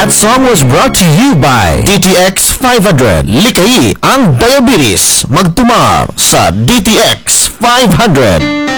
That song was brought to you by DTX 500. Likay ang diabetes. Magtumar sa DTX 500.